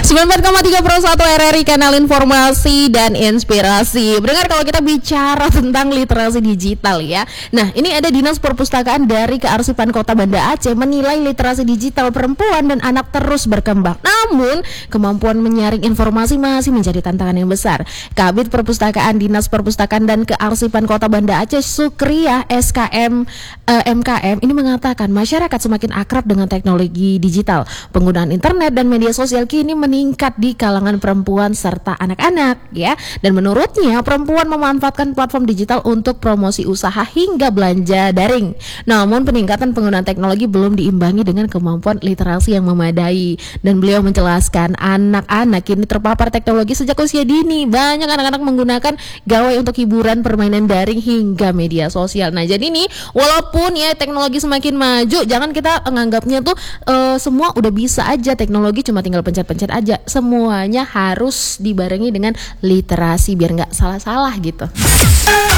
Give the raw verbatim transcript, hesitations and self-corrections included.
sembilan puluh empat koma tiga Pro satu R R I, kanal informasi dan inspirasi. Mendengar kalau kita bicara tentang literasi digital ya. Nah, ini ada Dinas Perpustakaan dari Kearsipan Kota Banda Aceh menilai literasi digital perempuan dan anak terus berkembang. Namun, kemampuan menyaring informasi masih menjadi tantangan yang besar. Kabid Perpustakaan Dinas Perpustakaan dan Kearsipan Kota Banda Aceh Sukriah S K M eh, M K M ini mengatakan masyarakat semakin akrab dengan teknologi digital. Penggunaan internet dan media sosial kini meningkat di kalangan perempuan serta anak-anak ya. Dan menurutnya perempuan memanfaatkan platform digital untuk promosi usaha hingga belanja daring. Namun peningkatan penggunaan teknologi belum diimbangi dengan kemampuan literasi yang memadai. Dan beliau menjelaskan anak-anak kini terpapar teknologi sejak usia dini. Banyak anak-anak menggunakan gawai untuk hiburan, permainan daring hingga media sosial. Nah, jadi nih walaupun ya teknologi semakin maju, jangan kita menganggapnya tuh uh, semua udah bisa aja teknologi, cuma tinggal pencet-pencet aja. Semuanya harus dibarengi dengan literasi biar nggak salah-salah gitu.